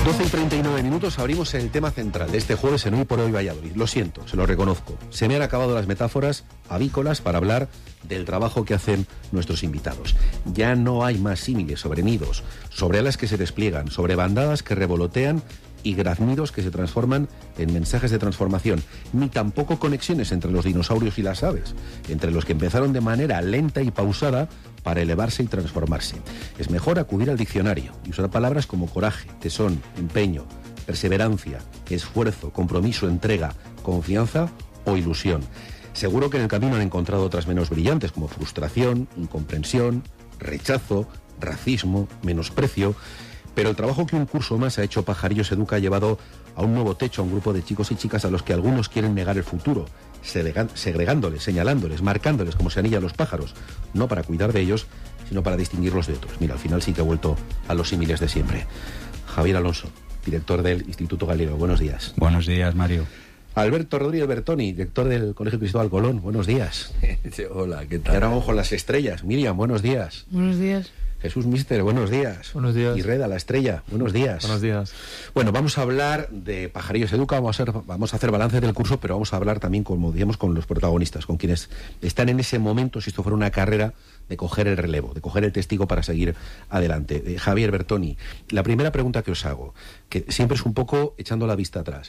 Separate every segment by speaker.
Speaker 1: 12:39, abrimos el tema central de este jueves en Hoy por Hoy Valladolid. Lo siento, se lo reconozco. Se me han acabado las metáforas avícolas para hablar del trabajo que hacen nuestros invitados. Ya no hay más símiles sobre nidos, sobre alas que se despliegan, sobre bandadas que revolotean y graznidos que se transforman en mensajes de transformación, ni tampoco conexiones entre los dinosaurios y las aves, entre los que empezaron de manera lenta y pausada para elevarse y transformarse. Es mejor acudir al diccionario y usar palabras como coraje, tesón, empeño, perseverancia, esfuerzo, compromiso, entrega, confianza o ilusión. Seguro que en el camino han encontrado otras menos brillantes como frustración, incomprensión, rechazo, racismo, menosprecio. Pero el trabajo que un curso más ha hecho Pajarillos Educa ha llevado a un nuevo techo a un grupo de chicos y chicas a los que algunos quieren negar el futuro, segregándoles, señalándoles, marcándoles como se anillan los pájaros, no para cuidar de ellos, sino para distinguirlos de otros. Mira, al final sí que he vuelto a los símiles de siempre. Javier Alonso, director del Instituto Galileo, buenos días.
Speaker 2: Buenos días, Mario.
Speaker 1: Alberto Rodríguez Bertoni, director del Colegio Cristóbal Colón, buenos días.
Speaker 3: Hola, ¿qué tal?
Speaker 1: Y ahora vamos con las estrellas. Miriam, buenos días.
Speaker 4: Buenos días.
Speaker 1: Jesús Mister, buenos días.
Speaker 5: Buenos días.
Speaker 1: Y Reda, la estrella, buenos días.
Speaker 5: Buenos días.
Speaker 1: Bueno, vamos a hablar de Pajarillos Educa, vamos a hacer balance del curso, pero vamos a hablar también, como digamos, con los protagonistas, con quienes están en ese momento, si esto fuera una carrera, de coger el relevo, de coger el testigo para seguir adelante. Javier Bertoni, la primera pregunta que os hago, que siempre es un poco echando la vista atrás.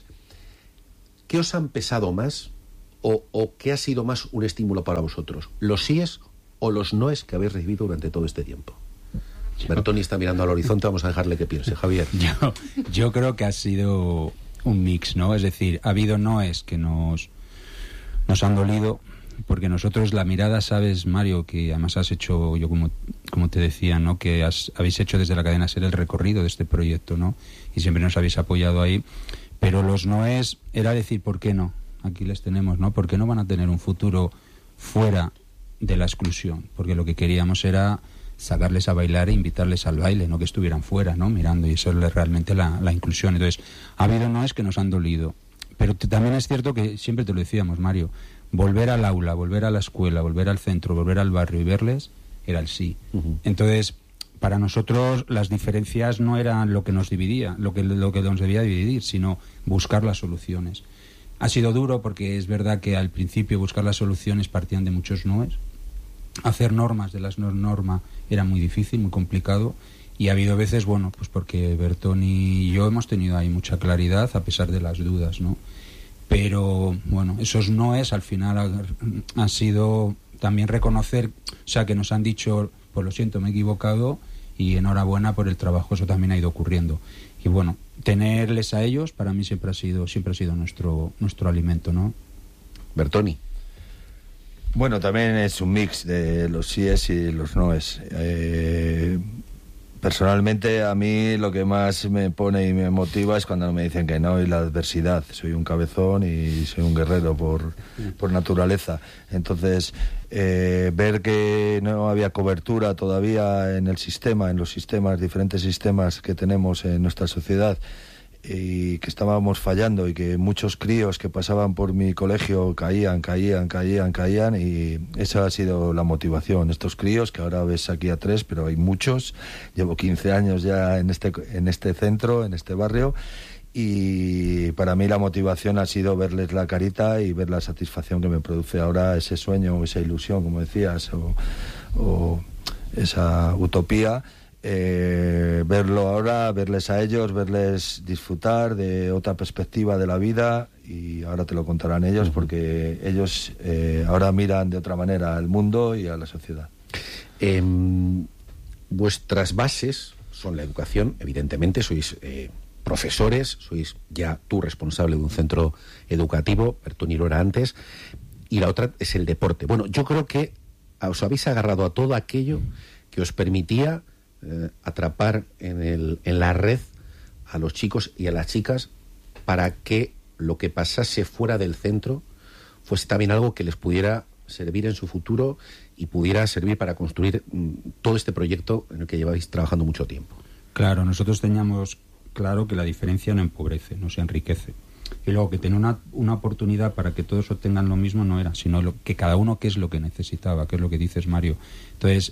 Speaker 1: ¿Qué os han pesado más o qué ha sido más un estímulo para vosotros? ¿Los síes o los noes que habéis recibido durante todo este tiempo? Bertoni está mirando al horizonte, vamos a dejarle que piense. Javier.
Speaker 2: Yo creo que ha sido un mix, ¿no? Es decir, ha habido noes que nos han dolido, porque nosotros la mirada, sabes, Mario, que además has hecho, yo como te decía, ¿no? Que habéis hecho desde la cadena SER el recorrido de este proyecto, ¿no? Y siempre nos habéis apoyado ahí. Pero los noes era decir, ¿por qué no? Aquí les tenemos, ¿no? ¿Por qué no van a tener un futuro fuera de la exclusión? Porque lo que queríamos era sacarles a bailar e invitarles al baile, no que estuvieran fuera, ¿no? Mirando, y eso es realmente la inclusión. Entonces, ha habido noes que nos han dolido. Pero también es cierto que siempre te lo decíamos, Mario, volver al aula, volver a la escuela, volver al centro, volver al barrio y verles, era el sí. Uh-huh. Entonces, para nosotros las diferencias no eran lo que nos dividía, lo que nos debía dividir, sino buscar las soluciones. Ha sido duro porque es verdad que al principio buscar las soluciones partían de muchos noes. Hacer normas de las no normas era muy difícil, muy complicado, y ha habido veces, bueno, pues porque Bertoni y yo hemos tenido ahí mucha claridad a pesar de las dudas, ¿no? Pero bueno, esos noes al final han sido también reconocer, o sea, que nos han dicho, pues lo siento, me he equivocado y enhorabuena por el trabajo, eso también ha ido ocurriendo. Y bueno, tenerles a ellos para mí siempre ha sido nuestro alimento, ¿no?
Speaker 1: Bertoni.
Speaker 3: Bueno, también es un mix de los síes y los noes. Personalmente, a mí lo que más me pone y me motiva es cuando me dicen que no y la adversidad. Soy un cabezón y soy un guerrero por naturaleza. Entonces, ver que no había cobertura todavía en el sistema, en los sistemas, diferentes sistemas que tenemos en nuestra sociedad, y que estábamos fallando y que muchos críos que pasaban por mi colegio caían, y esa ha sido la motivación. Estos críos, que ahora ves aquí a 3, pero hay muchos, llevo 15 años ya en este centro, en este barrio, y para mí la motivación ha sido verles la carita y ver la satisfacción que me produce ahora ese sueño o esa ilusión, como decías, o esa utopía. Verlo ahora, verles a ellos, verles disfrutar de otra perspectiva de la vida, y ahora te lo contarán ellos, porque ellos ahora miran de otra manera al mundo y a la sociedad.
Speaker 1: Vuestras bases son la educación, evidentemente sois profesores, sois ya tú responsable de un centro educativo, Bertoni lo era antes, y la otra es el deporte. Bueno, yo creo que os habéis agarrado a todo aquello que os permitía atrapar en la red a los chicos y a las chicas para que lo que pasase fuera del centro fuese también algo que les pudiera servir en su futuro y pudiera servir para construir todo este proyecto en el que lleváis trabajando mucho tiempo.
Speaker 2: Claro, nosotros teníamos claro que la diferencia no empobrece, no se enriquece. Y luego que tener una oportunidad para que todos obtengan lo mismo no era, sino que cada uno qué es lo que necesitaba, qué es lo que dices, Mario. Entonces,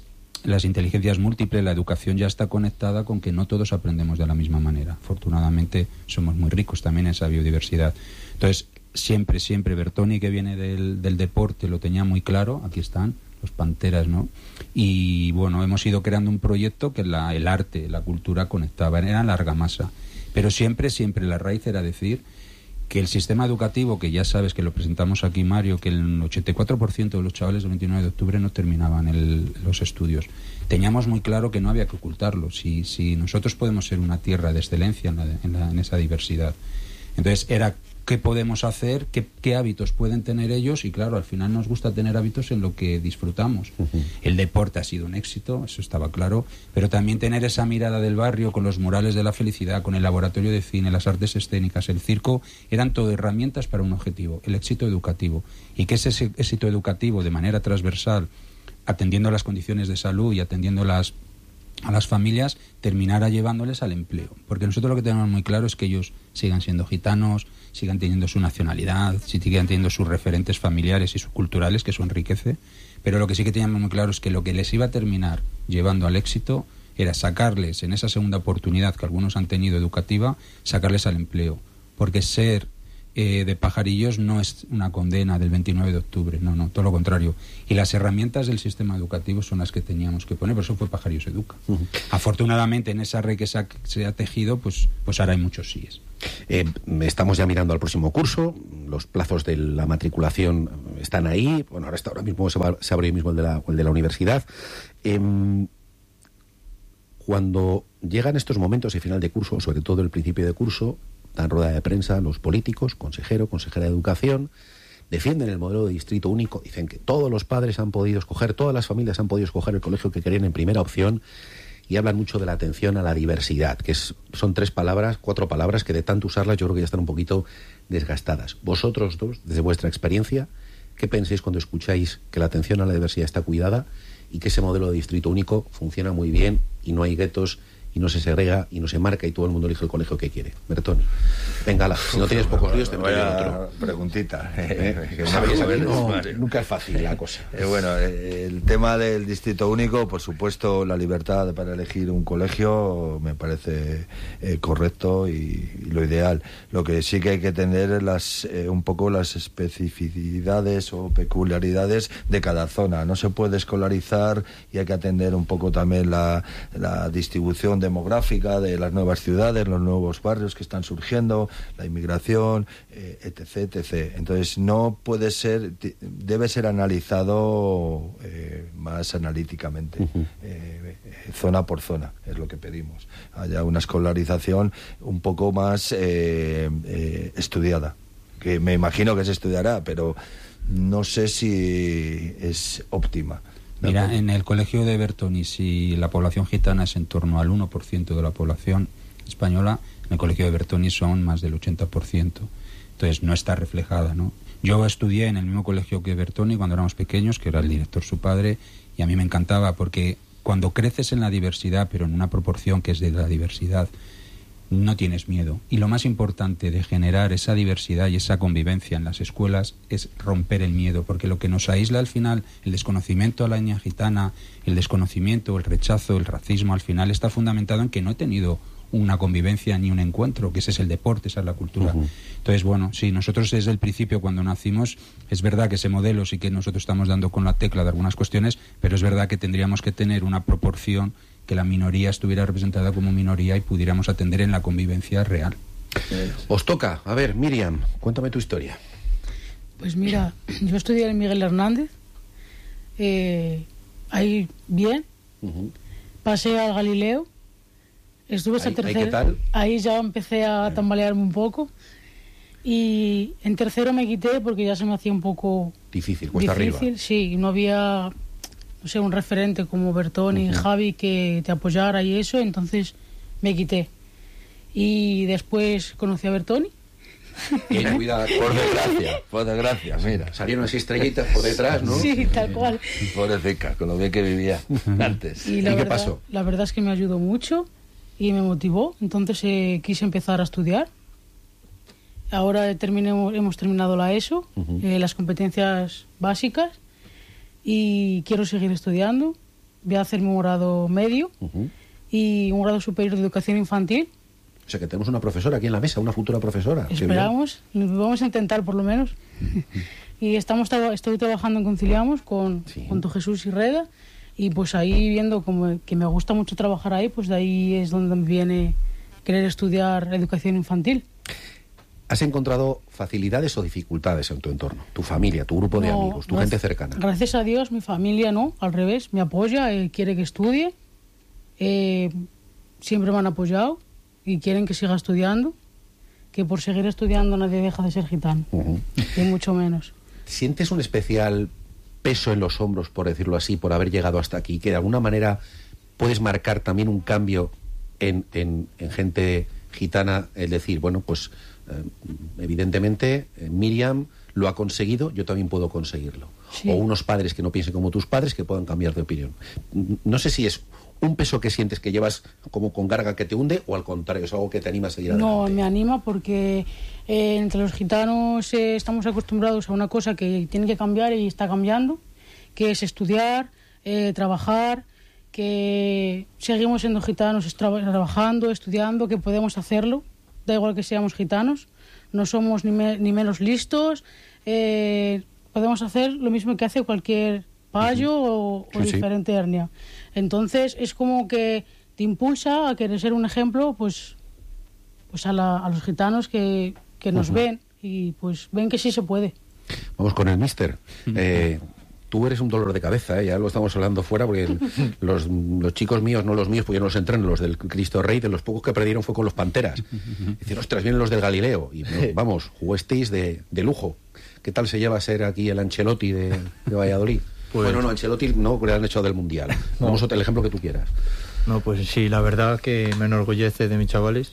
Speaker 2: las inteligencias múltiples, la educación ya está conectada con que no todos aprendemos de la misma manera. Afortunadamente somos muy ricos también en esa biodiversidad. Entonces, siempre Bertoni, que viene del deporte, lo tenía muy claro. Aquí están los Panteras, ¿no? Y bueno, hemos ido creando un proyecto que el arte, la cultura conectaban, era la argamasa. Pero siempre la raíz era decir que el sistema educativo, que ya sabes que lo presentamos aquí, Mario, que el 84% de los chavales del 29 de octubre no terminaban los estudios. Teníamos muy claro que no había que ocultarlo. Si nosotros podemos ser una tierra de excelencia en esa diversidad. Entonces era qué podemos hacer, qué hábitos pueden tener ellos, y claro, al final nos gusta tener hábitos en lo que disfrutamos. El deporte ha sido un éxito, eso estaba claro, pero también tener esa mirada del barrio con los murales de la felicidad, con el laboratorio de cine, las artes escénicas, el circo, eran todo herramientas para un objetivo, el éxito educativo. Y que ese éxito educativo, de manera transversal, atendiendo a las condiciones de salud y atendiendo a las familias, terminara llevándoles al empleo. Porque nosotros lo que tenemos muy claro es que ellos sigan siendo gitanos, sigan teniendo su nacionalidad, sigan teniendo sus referentes familiares y sus culturales, que eso enriquece, pero lo que sí que teníamos muy claro es que lo que les iba a terminar llevando al éxito era sacarles, en esa segunda oportunidad que algunos han tenido educativa, sacarles al empleo. Porque ser de pajarillos no es una condena del 29 de octubre, no, todo lo contrario. Y las herramientas del sistema educativo son las que teníamos que poner, por eso fue Pajarillos Educa. Afortunadamente, en esa red que se ha tejido, pues ahora hay muchos síes.
Speaker 1: Estamos ya mirando al próximo curso, los plazos de la matriculación están ahí, bueno, ahora mismo se abre hoy mismo el de la universidad. Cuando llegan estos momentos de final de curso, sobre todo el principio de curso, dan rueda de prensa los políticos, consejera de Educación, defienden el modelo de distrito único, dicen que todos los padres han podido escoger, todas las familias han podido escoger el colegio que querían en primera opción, y hablan mucho de la atención a la diversidad, que son 4 palabras que de tanto usarlas yo creo que ya están un poquito desgastadas. Vosotros dos, desde vuestra experiencia, ¿qué pensáis cuando escucháis que la atención a la diversidad está cuidada y que ese modelo de distrito único funciona muy bien y no hay guetos y no se segrega y no se marca y todo el mundo elige el colegio que quiere? Bertoni, venga, si no tienes pocos líos te meto yo otro.
Speaker 3: Preguntita.
Speaker 1: Nunca es fácil la cosa.
Speaker 3: Bueno, el tema del distrito único, por supuesto, la libertad para elegir un colegio me parece correcto y lo ideal. Lo que sí que hay que tener es un poco las especificidades o peculiaridades de cada zona. No se puede escolarizar y hay que atender un poco también la distribución demográfica de las nuevas ciudades, los nuevos barrios que están surgiendo, la inmigración, etc. Entonces no puede ser, debe ser analizado más analíticamente, zona por zona, es lo que pedimos. Haya una escolarización un poco más estudiada, que me imagino que se estudiará, pero no sé si es óptima.
Speaker 2: Mira, en el colegio de Bertoni, si la población gitana es en torno al 1% de la población española, en el colegio de Bertoni son más del 80%. Entonces no está reflejada, ¿no? Yo estudié en el mismo colegio que Bertoni cuando éramos pequeños, que era el director su padre, y a mí me encantaba porque cuando creces en la diversidad, pero en una proporción que es de la diversidad, no tienes miedo. Y lo más importante de generar esa diversidad y esa convivencia en las escuelas es romper el miedo, porque lo que nos aísla al final, el desconocimiento a la niña gitana, el desconocimiento, el rechazo, el racismo, al final está fundamentado en que no he tenido una convivencia ni un encuentro, que ese es el deporte, esa es la cultura. Entonces, bueno, sí, nosotros desde el principio cuando nacimos, es verdad que ese modelo sí que nosotros estamos dando con la tecla de algunas cuestiones, pero es verdad que tendríamos que tener una proporción que la minoría estuviera representada como minoría y pudiéramos atender en la convivencia real.
Speaker 1: Os toca. A ver, Miriam, cuéntame tu historia.
Speaker 4: Pues mira, yo estudié en Miguel Hernández, ahí bien, pasé al Galileo, estuve hasta tercero.
Speaker 1: ¿Qué tal?
Speaker 4: Ahí ya empecé a tambalearme un poco y en tercero me quité porque ya se me hacía un poco
Speaker 1: difícil, cuesta arriba.
Speaker 4: Sí, no había, no sé, un referente como Bertoni y Javi que te apoyara y eso, entonces me quité. Y después conocí a Bertoni.
Speaker 1: Cuidado,
Speaker 3: por desgracia, mira.
Speaker 1: Salieron así estrellitas por detrás, ¿no?
Speaker 4: Sí, tal cual.
Speaker 3: Pobrecita, con lo bien que vivía antes.
Speaker 4: ¿Y
Speaker 1: qué pasó?
Speaker 4: La verdad es que me ayudó mucho y me motivó, entonces quise empezar a estudiar. Ahora hemos terminado la ESO, las competencias básicas, y quiero seguir estudiando voy a hacerme un grado medio y un grado superior de educación infantil.
Speaker 1: O sea, que tenemos una profesora aquí en la mesa, una futura profesora.
Speaker 4: Esperamos, vamos a intentar por lo menos. Y estoy trabajando en Conciliamos con tu Jesús y Reda, y pues ahí viendo como que me gusta mucho trabajar ahí, pues de ahí es donde me viene querer estudiar educación infantil.
Speaker 1: ¿Has encontrado facilidades o dificultades en tu entorno? Tu familia, tu grupo de amigos, tu gente cercana.
Speaker 4: Gracias a Dios, mi familia no, al revés, me apoya, quiere que estudie, siempre me han apoyado y quieren que siga estudiando, que por seguir estudiando nadie deja de ser gitano, y mucho menos.
Speaker 1: ¿Sientes un especial peso en los hombros, por decirlo así, por haber llegado hasta aquí, que de alguna manera puedes marcar también un cambio en gente gitana, es decir, bueno, pues evidentemente Miriam lo ha conseguido, yo también puedo conseguirlo? Sí. O unos padres que no piensen como tus padres, que puedan cambiar de opinión. No sé si es un peso que sientes que llevas como con carga que te hunde, o al contrario, es algo que te anima a seguir adelante.
Speaker 4: No, me anima porque entre los gitanos estamos acostumbrados a una cosa que tiene que cambiar y está cambiando, que es estudiar, trabajar, que seguimos siendo gitanos trabajando, estudiando, que podemos hacerlo, da igual que seamos gitanos, no somos ni menos listos, podemos hacer lo mismo que hace cualquier payo o diferente hernia. Entonces es como que te impulsa a querer ser un ejemplo, pues a los gitanos que nos ven y pues ven que sí se puede.
Speaker 1: Vamos con el míster. Tú eres un dolor de cabeza, ya lo estamos hablando fuera, porque los chicos míos, no los míos, porque yo no los entreno, los del Cristo Rey, de los pocos que perdieron fue con los Panteras. Dicen, ostras, vienen los del Galileo. Y vamos, jugasteis de lujo. ¿Qué tal se lleva a ser aquí el Ancelotti de Valladolid? Pues, bueno, no, Ancelotti no, porque le han echado del Mundial. No. Vamos a el ejemplo que tú quieras.
Speaker 5: No, pues sí, la verdad que me enorgullece de mis chavales.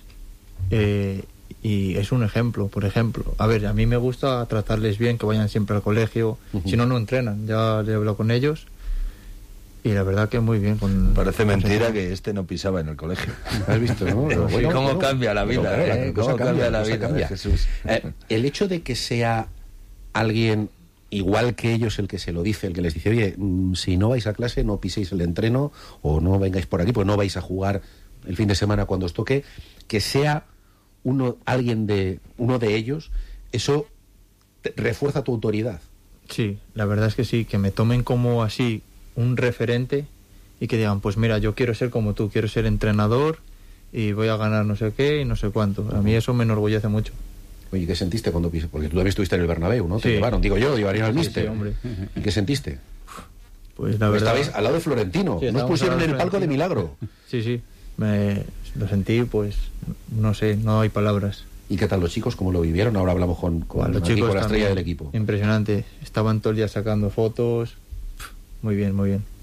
Speaker 5: Y es un ejemplo, por ejemplo. A ver, a mí me gusta tratarles bien, que vayan siempre al colegio. Si no, no entrenan. Ya he hablado con ellos. Y la verdad que muy bien.
Speaker 3: Parece mentira que este no pisaba en el colegio.
Speaker 1: ¿Has visto, no?
Speaker 3: ¿Cómo cambia la vida? ¿Cómo cambia la vida, Jesús?
Speaker 1: El hecho de que sea alguien igual que ellos el que se lo dice, el que les dice, oye, si no vais a clase, no piséis el entreno, o no vengáis por aquí, pues no vais a jugar el fin de semana cuando os toque, que sea uno de ellos, eso refuerza tu autoridad.
Speaker 5: Sí, la verdad es que sí, que me tomen como así un referente y que digan, pues mira, yo quiero ser como tú, quiero ser entrenador y voy a ganar no sé qué y no sé cuánto. A mí eso me enorgullece mucho.
Speaker 1: Oye, ¿qué sentiste cuando pisaste? Porque tú también estuviste en el Bernabéu, ¿no?
Speaker 5: Sí.
Speaker 1: Te llevaron, digo yo, llevarían al míster.
Speaker 5: Sí, hombre.
Speaker 1: ¿Y qué sentiste?
Speaker 5: Pues la verdad...
Speaker 1: Estabais al lado de Florentino,
Speaker 5: sí,
Speaker 1: nos pusieron en el palco de milagro.
Speaker 5: Sí, lo sentí, pues, no sé, no hay palabras.
Speaker 1: ¿Y qué tal los chicos? ¿Cómo lo vivieron? Ahora hablamos con
Speaker 5: los chicos,
Speaker 1: con la estrella del equipo.
Speaker 5: Impresionante, estaban todo el día sacando fotos. Muy bien, muy bien.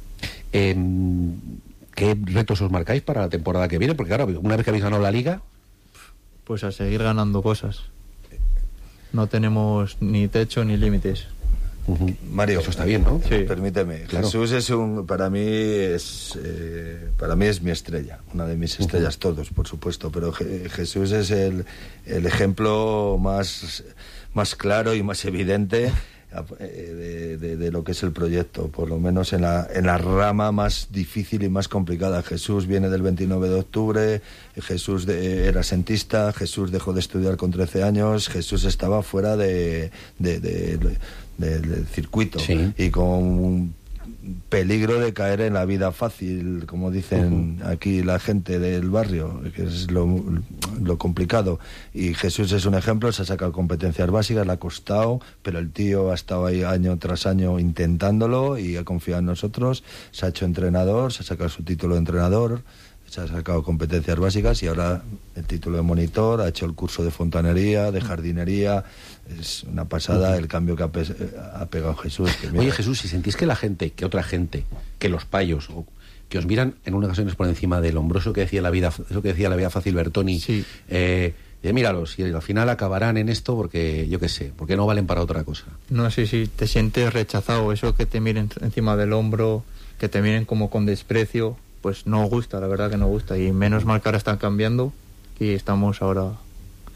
Speaker 1: ¿Qué retos os marcáis para la temporada que viene? Porque claro, una vez que habéis ganado la Liga...
Speaker 5: Pues a seguir ganando cosas. No tenemos ni techo ni límites.
Speaker 3: Mario,
Speaker 1: eso está bien, ¿no?
Speaker 3: Sí. Permíteme. Claro. Jesús es para mí es mi estrella, una de mis estrellas, todos, por supuesto, pero Jesús es el ejemplo más claro y más evidente de lo que es el proyecto, por lo menos en la rama más difícil y más complicada. Jesús viene del 29 de octubre, Jesús era sentista, Jesús dejó de estudiar con 13 años, Jesús estaba fuera del circuito, sí, y con un peligro de caer en la vida fácil, como dicen aquí la gente del barrio, que es lo complicado. Y Jesús es un ejemplo, se ha sacado competencias básicas, le ha costado, pero el tío ha estado ahí año tras año intentándolo y ha confiado en nosotros, se ha hecho entrenador, se ha sacado su título de entrenador, se ha sacado competencias básicas y ahora el título de monitor, ha hecho el curso de fontanería, de jardinería. Es una pasada el cambio que ha pegado Jesús.
Speaker 1: Oye, Jesús, si sentís que otra gente, que los payos, o que os miran en unas ocasiones por encima del hombro, eso que decía la vida fácil Bertoni,
Speaker 5: sí,
Speaker 1: míralos, y al final acabarán en esto porque, yo qué sé, porque no valen para otra cosa.
Speaker 5: No, sí, te sientes rechazado, eso que te miren encima del hombro, que te miren como con desprecio, pues no gusta, la verdad que no gusta, y menos mal que ahora están cambiando y estamos ahora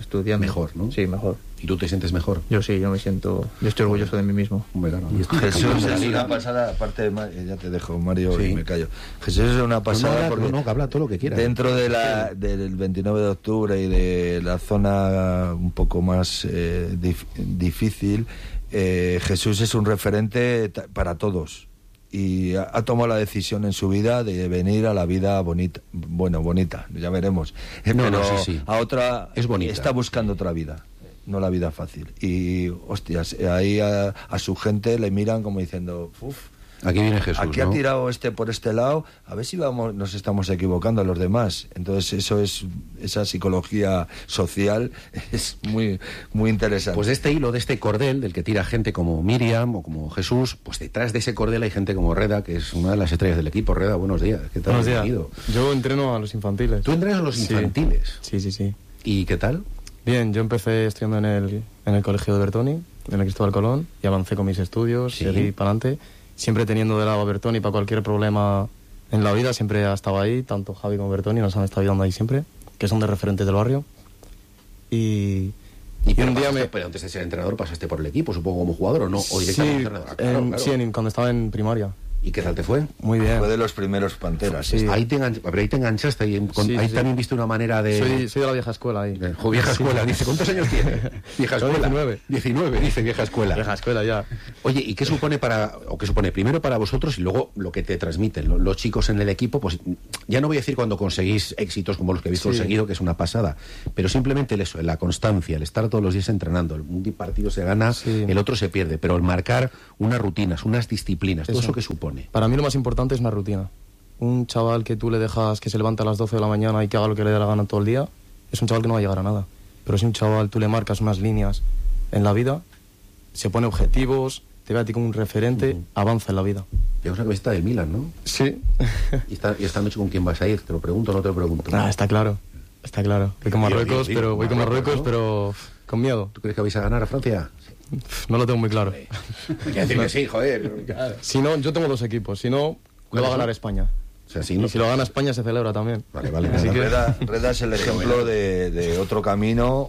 Speaker 5: estudiando.
Speaker 1: Mejor, ¿no?
Speaker 5: Sí, mejor.
Speaker 1: ¿Y tú te sientes mejor?
Speaker 5: Yo sí, yo estoy orgulloso de mí mismo.
Speaker 1: Hombre, claro. Y esto
Speaker 3: Jesús es una pasada, aparte de ya te dejo, Mario,
Speaker 1: Sí.
Speaker 3: y me callo. Jesús es una pasada porque
Speaker 1: que habla todo lo que quiera.
Speaker 3: dentro de del 29 de octubre y de la zona un poco más difícil, Jesús es un referente para todos. Y ha tomado la decisión en su vida de venir a la vida bonita, ya veremos. Pero
Speaker 1: sí.
Speaker 3: a otra,
Speaker 1: es bonita.
Speaker 3: Está buscando otra vida, no la vida fácil. Y, hostias, ahí a su gente le miran como diciendo, uff,
Speaker 1: aquí viene Jesús,
Speaker 3: aquí
Speaker 1: ¿no?
Speaker 3: ha tirado por este lado, a ver si nos estamos equivocando a los demás. Entonces esa psicología social es muy, muy interesante.
Speaker 1: Pues de este hilo, de este cordel, del que tira gente como Miriam o como Jesús, pues detrás de ese cordel hay gente como Reda, que es una de las estrellas del equipo. Reda, buenos días. ¿Qué tal?
Speaker 6: Buenos días.
Speaker 1: Bienvenido.
Speaker 6: Yo entreno a los infantiles.
Speaker 1: ¿Tú entrenas a los
Speaker 6: Sí.
Speaker 1: infantiles?
Speaker 6: Sí.
Speaker 1: ¿Y qué tal?
Speaker 6: Bien, yo empecé estudiando en el colegio de Bertoni, en el Cristóbal Colón, y avancé con mis estudios,
Speaker 1: Sí.
Speaker 6: seguí para adelante, siempre teniendo de lado a Bertoni para cualquier problema en la vida, siempre ha estado ahí, tanto Javi como Bertoni nos han estado ayudando ahí siempre, que son de referentes del barrio. Y un día
Speaker 1: Pero antes de ser entrenador pasaste por el equipo, supongo, como jugador, ¿o no? O directamente
Speaker 6: Sí,
Speaker 1: entrenador. Ah, claro.
Speaker 6: sí, cuando estaba en primaria.
Speaker 1: ¿Y qué tal te fue?
Speaker 6: Muy bien.
Speaker 3: Fue de los primeros Panteras.
Speaker 6: Sí.
Speaker 1: Ahí te enganchaste y
Speaker 6: Sí,
Speaker 1: ahí
Speaker 6: sí.
Speaker 1: también viste una manera de...
Speaker 6: Soy de la vieja escuela ahí.
Speaker 1: Vieja escuela, dice, ¿cuántos años tiene? Vieja
Speaker 6: Yo
Speaker 1: escuela.
Speaker 6: 19.
Speaker 1: 19, dice vieja escuela.
Speaker 6: Vieja escuela ya.
Speaker 1: Oye, ¿y qué supone primero para vosotros y luego lo que te transmiten los chicos en el equipo? Pues ya no voy a decir cuando conseguís éxitos como los que habéis
Speaker 6: Sí.
Speaker 1: conseguido, que es una pasada, pero simplemente la constancia, el estar todos los días entrenando. Un partido se gana,
Speaker 6: Sí.
Speaker 1: el otro se pierde, pero el marcar unas rutinas, unas disciplinas, todo
Speaker 6: Eso.
Speaker 1: eso que supone.
Speaker 6: Para mí lo más importante es una rutina. Un chaval que tú le dejas que se levante a las 12 de la mañana y que haga lo que le dé la gana todo el día, es un chaval que no va a llegar a nada. Pero si un chaval tú le marcas unas líneas en la vida, se pone objetivos, te ve a ti como un referente, avanza en la vida.
Speaker 1: Llevas una camiseta del Milan, ¿no?
Speaker 6: Sí.
Speaker 1: ¿Y esta noche con quién vas a ir? ¿Te lo pregunto o no te lo pregunto?
Speaker 6: Está claro. Está claro. Voy con
Speaker 1: Digo,
Speaker 6: Marruecos,
Speaker 1: digo,
Speaker 6: pero voy con
Speaker 1: Marruecos,
Speaker 6: Marruecos,
Speaker 1: ¿no?
Speaker 6: pero con miedo.
Speaker 1: ¿Tú crees que vais a ganar a Francia?
Speaker 6: No lo tengo muy claro.
Speaker 1: Hay que decir que sí, joder.
Speaker 6: Si no, yo tengo dos equipos. Si no, lo va a ganar España.
Speaker 1: O sea, sí,
Speaker 6: Y si lo gana España se celebra también.
Speaker 1: Vale.
Speaker 6: Así que-
Speaker 3: Reda es el ejemplo de otro camino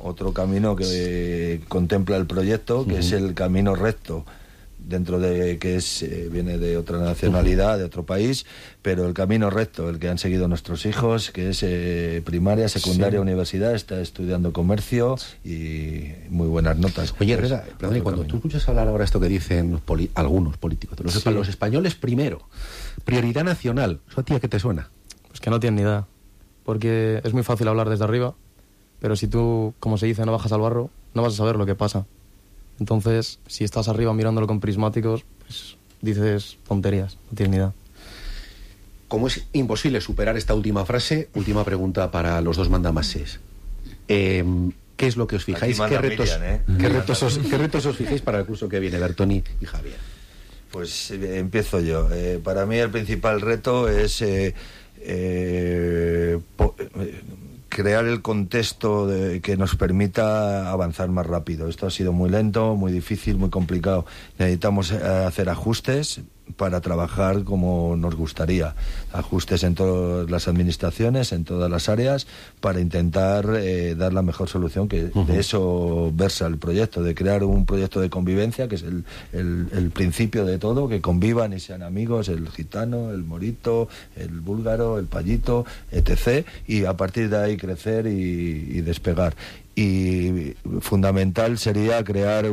Speaker 3: que contempla el proyecto, que es el camino recto, dentro de que viene de otra nacionalidad, de otro país, pero el camino recto, el que han seguido nuestros hijos, que es primaria, secundaria, universidad, está estudiando comercio y muy buenas notas.
Speaker 1: Oye,
Speaker 3: Pues,
Speaker 1: Reda, perdón, y
Speaker 3: otro
Speaker 1: cuando
Speaker 3: camino.
Speaker 1: tú escuchas hablar ahora esto que dicen algunos políticos, los españoles primero, prioridad nacional, ¿eso a ti a qué te suena?
Speaker 6: Pues que no tienen ni idea. Porque es muy fácil hablar desde arriba, pero si tú, como se dice, no bajas al barro, no vas a saber lo que pasa. Entonces, si estás arriba mirándolo con prismáticos, pues dices tonterías, no tienes ni idea.
Speaker 1: Como es imposible superar esta última frase, última pregunta para los dos mandamases. ¿Qué es lo que os fijáis?
Speaker 3: Aquí
Speaker 1: ¿Qué
Speaker 3: manda
Speaker 1: retos,
Speaker 3: Miriam,
Speaker 1: qué retos os fijáis para el curso que viene, Bertoni y Javier?
Speaker 3: Pues empiezo yo. Para mí el principal reto es crear el contexto que nos permita avanzar más rápido. Esto ha sido muy lento, muy difícil, muy complicado. Necesitamos hacer ajustes para trabajar como nos gustaría. Ajustes en todas las administraciones, en todas las áreas, para intentar dar la mejor solución, que de eso versa el proyecto, de crear un proyecto de convivencia, que es el principio de todo, que convivan y sean amigos, el gitano, el morito, el búlgaro, el payito, etc. Y a partir de ahí crecer y despegar. Y fundamental sería crear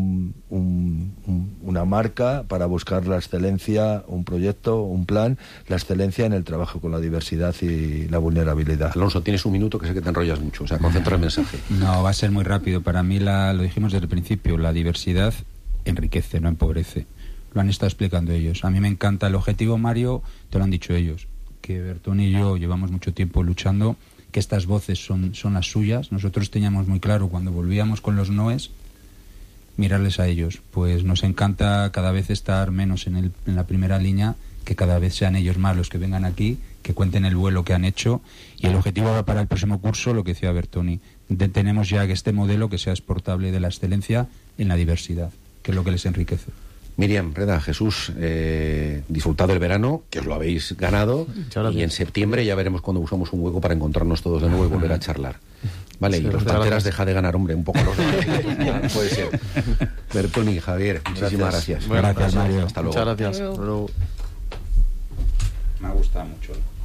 Speaker 3: una marca para buscar la excelencia, un proyecto, un plan, la excelencia en el trabajo con la diversidad y la vulnerabilidad.
Speaker 1: Alonso, tienes un minuto, que sé que te enrollas mucho, o sea, concentra el mensaje.
Speaker 2: No, va a ser muy rápido. Para mí, lo dijimos desde el principio, la diversidad enriquece, no empobrece. Lo han estado explicando ellos. A mí me encanta el objetivo, Mario, te lo han dicho ellos, que Bertoni y yo llevamos mucho tiempo luchando, que estas voces son las suyas. Nosotros teníamos muy claro cuando volvíamos con los noes, mirarles a ellos. Pues nos encanta cada vez estar menos en la primera línea, que cada vez sean ellos más los que vengan aquí, que cuenten el vuelo que han hecho. Y el objetivo para el próximo curso, lo que decía Bertoni, tenemos ya que este modelo que sea exportable de la excelencia en la diversidad, que es lo que les enriquece.
Speaker 1: Miriam, Reda, Jesús, disfrutad del verano, que os lo habéis ganado, y en septiembre ya veremos cuando usamos un hueco para encontrarnos todos de nuevo y volver a charlar. Vale,
Speaker 6: Sí,
Speaker 1: y los Panteras deja de ganar, hombre, un poco los dos. Puede ser. Bertoni, Javier, muchísimas gracias.
Speaker 2: Gracias, Mario.
Speaker 1: Hasta luego.
Speaker 6: Muchas gracias.
Speaker 4: Hasta luego.
Speaker 6: Hasta luego.
Speaker 2: Me ha gustado mucho.